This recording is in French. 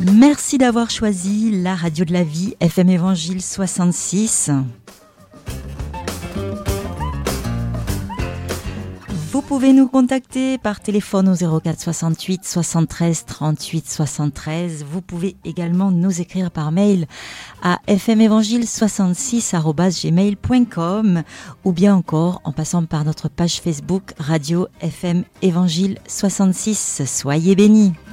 Merci d'avoir choisi la radio de la vie, FM Évangile 66. Vous pouvez nous contacter par téléphone au 04 68 73 38 73. Vous pouvez également nous écrire par mail à fmevangile66@gmail.com ou bien encore en passant par notre page Facebook Radio FM Évangile 66. Soyez bénis.